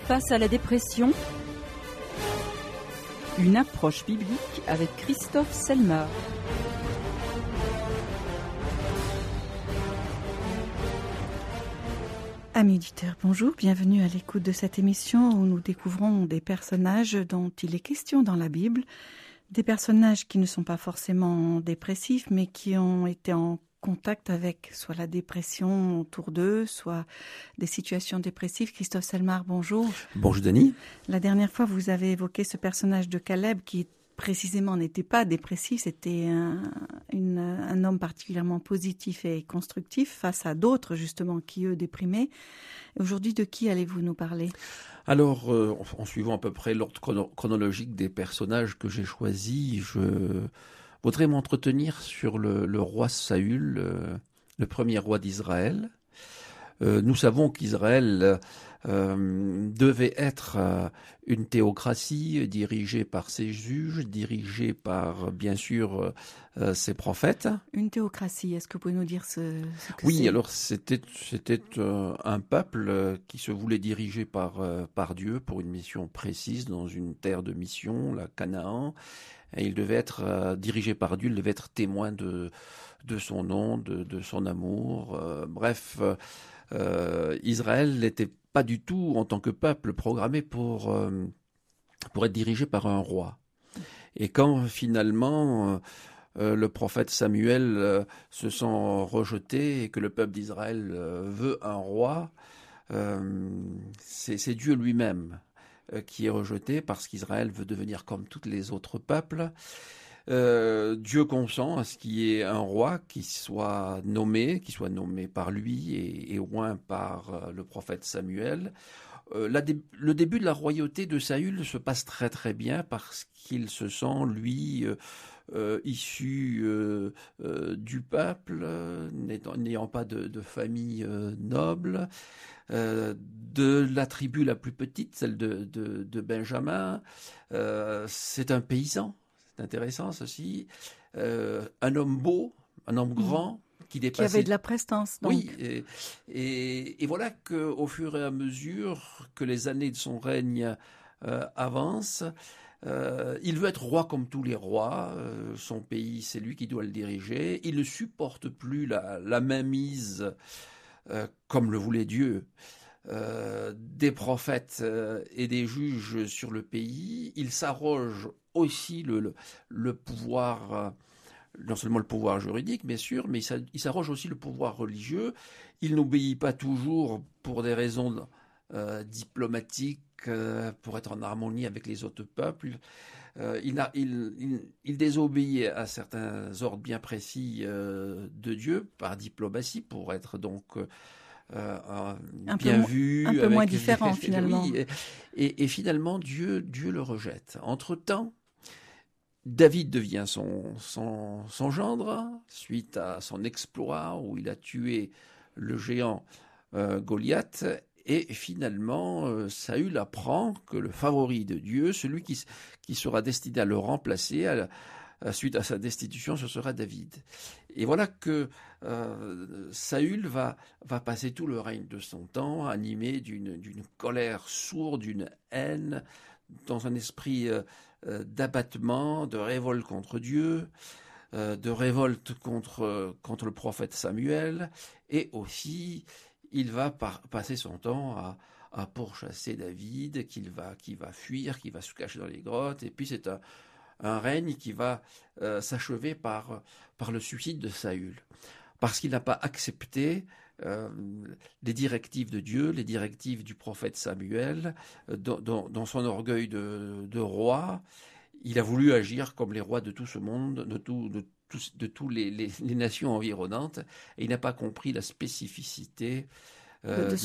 Face à la dépression, une approche biblique avec Christophe Selmar. Amis auditeurs, bonjour, bienvenue à l'écoute de cette émission où nous découvrons des personnages dont il est question dans la Bible, des personnages qui ne sont pas forcément dépressifs, mais qui ont été en contact avec soit la dépression autour d'eux, soit des situations dépressives. Christophe Selmar, bonjour. Bonjour Denis. La dernière fois, vous avez évoqué ce personnage de Caleb qui précisément n'était pas dépressif, c'était un homme particulièrement positif et constructif face à d'autres justement qui eux déprimaient. Aujourd'hui, de qui allez-vous nous parler ? Alors, en suivant à peu près l'ordre chronologique des personnages que j'ai choisis, je voudrais m'entretenir sur le roi Saül, le premier roi d'Israël. Nous savons qu'Israël devait être une théocratie dirigée par ses juges, dirigée par, bien sûr, ses prophètes. Une théocratie, est-ce que vous pouvez nous dire ce que Oui, c'est ? alors c'était un peuple qui se voulait dirigé par Dieu pour une mission précise dans une terre de mission, la Canaan. Et il devait être dirigé par Dieu, il devait être témoin de son nom, de son amour. Israël n'était pas du tout, en tant que peuple, programmé pour être dirigé par un roi. Et quand finalement le prophète Samuel se sent rejeté et que le peuple d'Israël veut un roi, c'est Dieu lui-même qui est rejeté parce qu'Israël veut devenir comme tous les autres peuples. Dieu consent à ce qu'il y ait un roi qui soit nommé par lui et au moins par le prophète Samuel. Le début de la royauté de Saül se passe très très bien parce qu'il se sent, lui, issu du peuple, n'ayant pas de famille noble, de la tribu la plus petite, celle de Benjamin. C'est un paysan. C'est intéressant, ceci. Un homme beau, un homme grand, qui avait de la prestance. Donc. Oui, et voilà qu'au fur et à mesure que les années de son règne avancent, il veut être roi comme tous les rois. Son pays, c'est lui qui doit le diriger. Il ne supporte plus la mainmise, comme le voulait Dieu, des prophètes et des juges sur le pays. Il s'arroge aussi le pouvoir, non seulement le pouvoir juridique, bien sûr, mais il s'arroge aussi le pouvoir religieux. Il n'obéit pas toujours pour des raisons diplomatiques, pour être en harmonie avec les autres peuples. Il désobéit à certains ordres bien précis de Dieu par diplomatie, pour être donc bien vu. Un peu moins différent, finalement. Oui, et finalement, Dieu le rejette. Entre-temps, David devient son gendre, suite à son exploit où il a tué le géant Goliath. Et finalement, Saül apprend que le favori de Dieu, celui qui sera destiné à le remplacer suite à sa destitution, ce sera David. Et voilà que Saül va passer tout le règne de son temps animé d'une colère sourde, d'une haine, dans un esprit d'abattement, de révolte contre Dieu, de révolte contre le prophète Samuel, et aussi il va passer son temps à pourchasser David, qui va fuir, qui va se cacher dans les grottes, et puis c'est un règne qui va s'achever par le suicide de Saül, parce qu'il n'a pas accepté les directives de Dieu, les directives du prophète Samuel. Dans son orgueil de roi, il a voulu agir comme les rois de tout ce monde, de toutes les nations environnantes, et il n'a pas compris la spécificité